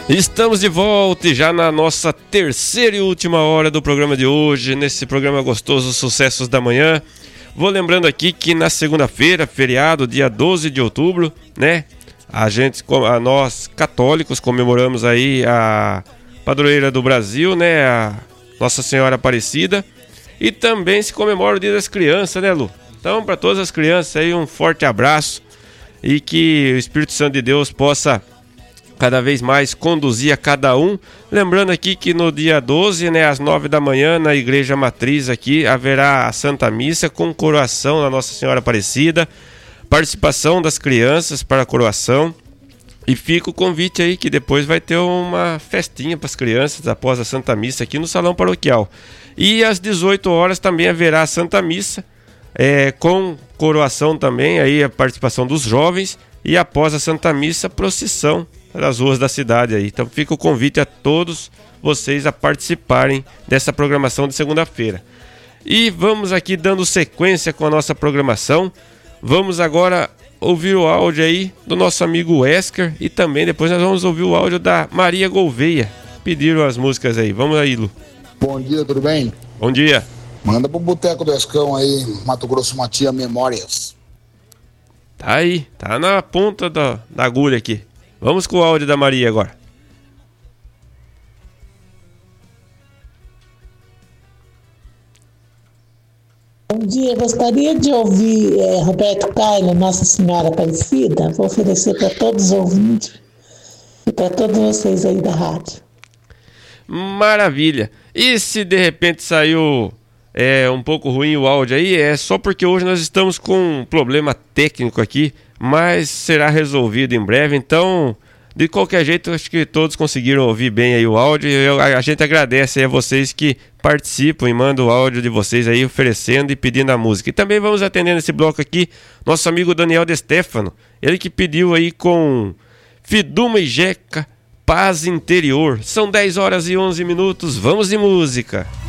Estamos de volta e já na nossa terceira e última hora do programa de hoje, nesse programa gostoso Sucessos da Manhã. Vou lembrando aqui que na segunda-feira, feriado, dia 12 de outubro, né? Nós católicos comemoramos aí a padroeira do Brasil, né? A Nossa Senhora Aparecida. E também se comemora o Dia das Crianças, né, Lu? Então, para todas as crianças aí, um forte abraço e que o Espírito Santo de Deus possa cada vez mais conduzir a cada um. Lembrando aqui que no dia 12, né, às 9 da manhã, na Igreja Matriz aqui, haverá a Santa Missa com coroação da Nossa Senhora Aparecida, participação das crianças para a coroação. E fica o convite aí que depois vai ter uma festinha para as crianças após a Santa Missa aqui no Salão Paroquial. E às 18 horas também haverá a Santa Missa, com coroação também, aí a participação dos jovens. E após a Santa Missa, procissão das ruas da cidade aí. Então fica o convite a todos vocês a participarem dessa programação de segunda-feira. E vamos aqui dando sequência com a nossa programação. Vamos agora ouvir o áudio aí do nosso amigo Wesker e também depois nós vamos ouvir o áudio da Maria Gouveia. Pediram as músicas aí. Vamos aí, Lu. Bom dia, tudo bem? Bom dia. Manda pro Boteco do Escão aí, Mato Grosso Matia Memórias. Tá aí, tá na ponta da agulha aqui. Vamos com o áudio da Maria agora. Bom dia, gostaria de ouvir Roberto Carlos, Nossa Senhora Aparecida. Vou oferecer para todos os ouvintes e para todos vocês aí da rádio. Maravilha. E se de repente saiu um pouco ruim o áudio aí, é só porque hoje nós estamos com um problema técnico aqui, mas será resolvido em breve. Então, de qualquer jeito, acho que todos conseguiram ouvir bem aí o áudio. A gente agradece aí a vocês que participam e mandam o áudio de vocês aí, oferecendo e pedindo a música. E também vamos atender nesse bloco aqui nosso amigo Daniel De Stefano, ele que pediu aí com Fiduma e Jeca, Paz Interior. São 10 horas e 11 minutos, vamos de música.